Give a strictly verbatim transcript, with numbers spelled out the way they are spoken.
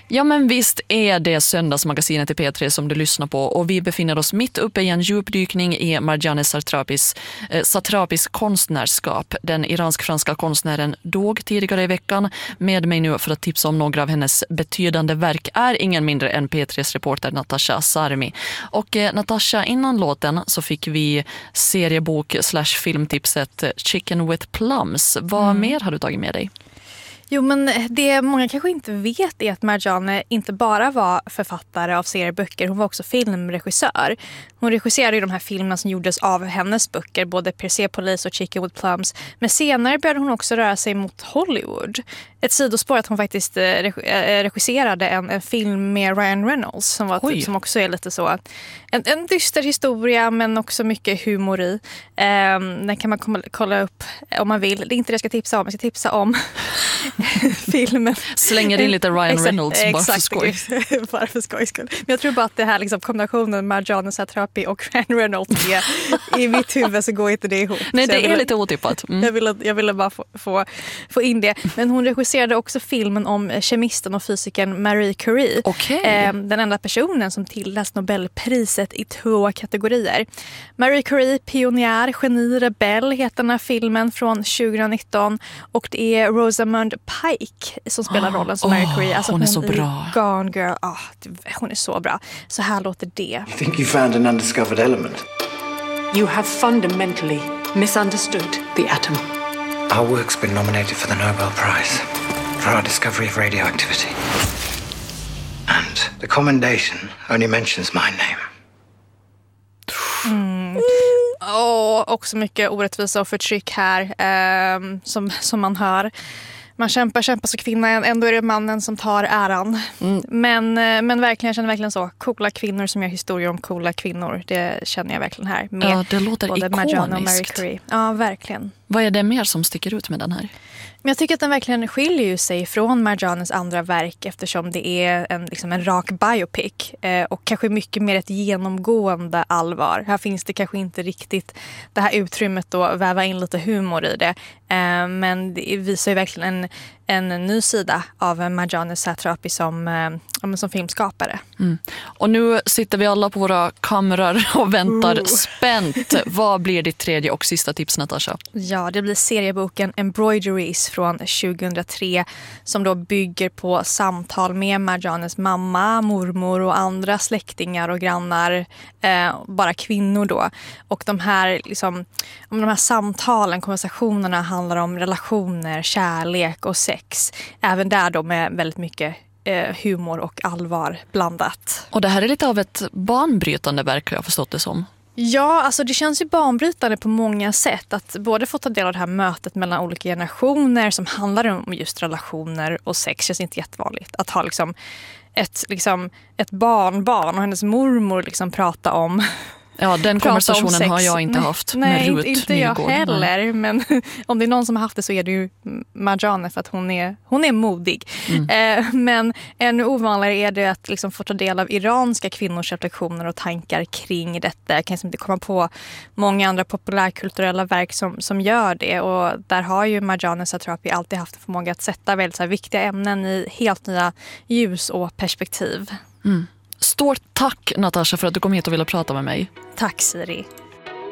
Ja, men visst är det söndagsmagasinet i P tre som du lyssnar på, och vi befinner oss mitt uppe i en djupdykning i Marjane Satrapis, eh, Satrapis konstnärskap. Den iransk-franska konstnären dog tidigare i veckan. Med mig nu för att tipsa om några av hennes betydande verk är ingen mindre än P tres reporter Natasha Sarmi. Och eh, Natasha, innan låten så fick vi seriebok slash filmtipset Chicken with Plums. Vad mm. mer har du tagit med dig? Jo, men det många kanske inte vet är att Marjane inte bara var författare av serieböcker, hon var också filmregissör. Hon regisserade ju de här filmerna som gjordes av hennes böcker, både Persepolis och Chicken with Plums. Men senare började hon också röra sig mot Hollywood. Ett sidospår att hon faktiskt regisserade en, en film med Ryan Reynolds som, var typ, som också är lite så en, en dyster historia men också mycket humor i. Um, den kan man komma, kolla upp om man vill. Det är inte det jag ska tipsa om. Jag ska tipsa om filmen. Slänger in lite Ryan exakt, Reynolds bara exakt, för skoj. bara för skoj skull. Men jag tror bara att det här liksom, kombinationen Marjane Satrapi och Ryan Reynolds är, i mitt huvud så går inte det ihop. Nej, det är ville, lite otippat. Mm. Jag, ville, jag ville bara få, få, få in det. Men hon regisserade också filmen om kemisten och fysikern Marie Curie. Okay. Eh, den enda personen som tilldelas Nobelpriset i två kategorier. Marie Curie, pionjär, geni, rebell heter den här filmen från tjugonitton. Och det är Rosamund Pike som spelar rollen som oh, Marie Curie. Alltså hon är hon så bra. Gone Girl. Oh, hon är så bra. Så här låter det. You think you found an undiscovered element? You have fundamentally misunderstood the atom. Our work's been nominated for the Nobel Prize for our discovery of radioactivity. And the commendation only mentions my name. Mm. Och också mycket orättvisa och förtryck här eh, som, som man hör. Man kämpar, kämpar som kvinna, ändå är det mannen som tar äran. Mm. Men, men verkligen, jag känner verkligen så. Coola kvinnor som gör historier om coola kvinnor. Det känner jag verkligen här. Med ja, det låter både ikoniskt. Marjane och Marie Curie. Ja, verkligen. Vad är det mer som sticker ut med den här? Men jag tycker att den verkligen skiljer ju sig från Marjanes andra verk eftersom det är en, liksom en rak biopic eh, och kanske mycket mer ett genomgående allvar. Här finns det kanske inte riktigt det här utrymmet att väva in lite humor i det. Eh, men det visar ju verkligen en, en ny sida av Marjane Satrapi som, eh, som filmskapare. Mm. Och nu sitter vi alla på våra kameror och väntar uh. spänt. Vad blir ditt tredje och sista tips, Natasha? Ja, det blir serieboken Embroideries från tjugohundratre som då bygger på samtal med Marjanes mamma, mormor och andra släktingar och grannar, eh, bara kvinnor då. Och de här, liksom, om de här samtalen, konversationerna handlar om relationer, kärlek och sex. Även där då med väldigt mycket eh, humor och allvar blandat. Och det här är lite av ett banbrytande verk, har jag förstått det som. Ja, alltså det känns ju banbrytande på många sätt att både få ta del av det här mötet mellan olika generationer som handlar om just relationer och sex känns inte jättevanligt. Att ha liksom ett, liksom ett barnbarn och hennes mormor liksom prata om Ja, den konversationen har jag inte haft nej, med Ruth inte jag Nygård. heller. Men om det är någon som har haft det så är det ju Marjane för att hon är, hon är modig. Mm. Eh, men ännu ovanligare är det att liksom få ta del av iranska kvinnors reflektioner och tankar kring detta. Jag kan inte komma på många andra populärkulturella verk som, som gör det. Och där har ju Marjane Satrapi alltid haft förmåga att sätta väldigt så här viktiga ämnen i helt nya ljus och perspektiv. Mm. Stort tack, Natasha, för att du kom hit och ville prata med mig. Tack, Siri.